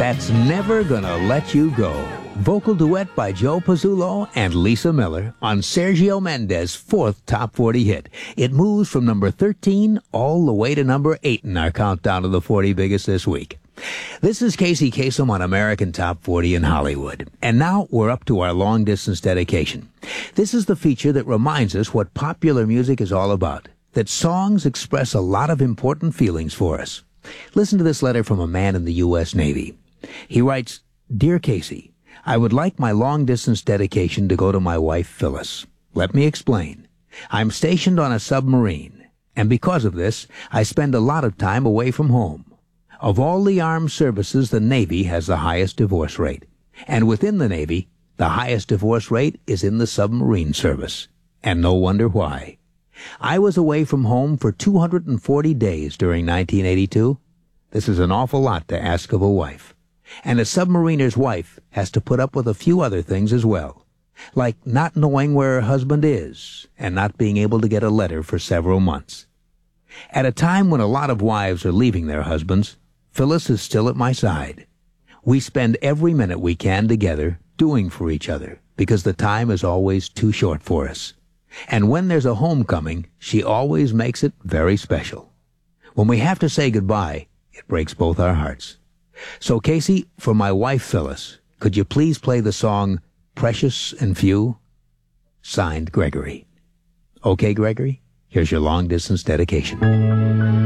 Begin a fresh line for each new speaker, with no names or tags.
That's Never Gonna Let You Go. Vocal duet by Joe Pizzullo and Lisa Miller on Sergio Mendes' fourth Top 40 hit. It moves from number 13 all the way to number 8 in our countdown of the 40 biggest this week. This is Casey Kasem on American Top 40 in Hollywood. And now we're up to our long-distance dedication. This is the feature that reminds us what popular music is all about, that songs express a lot of important feelings for us. Listen to this letter from a man in the U.S. Navy. He writes, Dear Casey, I would like my long-distance dedication to go to my wife, Phyllis. Let me explain. I'm stationed on a submarine, and because of this, I spend a lot of time away from home. Of all the armed services, the Navy has the highest divorce rate. And within the Navy, the highest divorce rate is in the submarine service. And no wonder why. I was away from home for 240 days during 1982. This is an awful lot to ask of a wife. And a submariner's wife has to put up with a few other things as well, like not knowing where her husband is and not being able to get a letter for several months. At a time when a lot of wives are leaving their husbands, Phyllis is still at my side. We spend every minute we can together doing for each other because the time is always too short for us. And when there's a homecoming, she always makes it very special. When we have to say goodbye, it breaks both our hearts. So, Casey, for my wife, Phyllis, could you please play the song Precious and Few? Signed, Gregory. Okay, Gregory, here's your long-distance dedication.